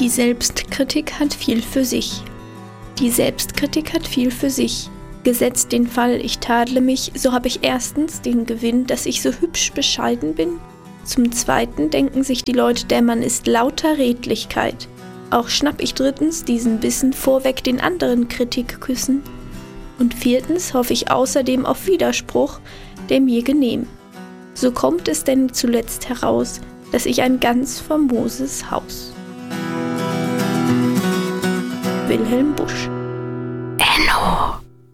Die Selbstkritik hat viel für sich. Die Selbstkritik hat viel für sich. Gesetzt den Fall, ich tadle mich, so habe ich erstens den Gewinn, dass ich so hübsch bescheiden bin. Zum Zweiten denken sich die Leute, der Mann ist lauter Redlichkeit. Auch schnapp ich drittens diesen Bissen vorweg den anderen Kritikküssen. Und viertens hoffe ich außerdem auf Widerspruch, der mir genehm. So kommt es denn zuletzt heraus, dass ich ein ganz famoses Haus. Wilhelm Busch.